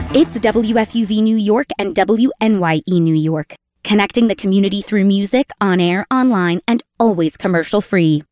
It's WFUV New York and WNYE New York, connecting the community through music, on air, online, and always commercial free.